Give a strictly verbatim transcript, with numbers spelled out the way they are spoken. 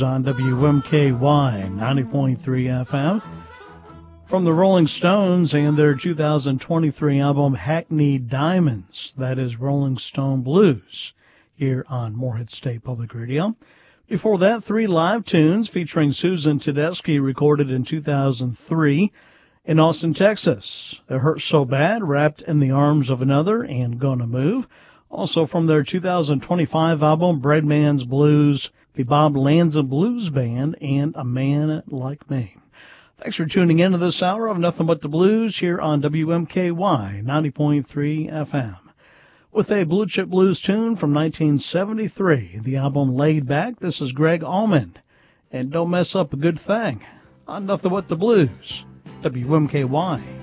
On W M K Y ninety point three F M from the Rolling Stones and their two thousand twenty-three album Hackney Diamonds. That is Rolling Stone Blues here on Morehead State Public Radio. Before that, three live tunes featuring Susan Tedeschi recorded in two thousand three in Austin, Texas. It Hurts So Bad, Wrapped in the Arms of Another, and Gonna Move. Also from their two thousand twenty-five album Breadman's Blues, the Bob Lanza Blues Band, and A Man Like Me. Thanks for tuning in to this hour of Nothing But the Blues here on W M K Y ninety point three F M. With a Blue Chip Blues tune from nineteen seventy-three, the album Laid Back, this is Greg Allman. And don't mess up a good thing on Nothing But the Blues, W M K Y.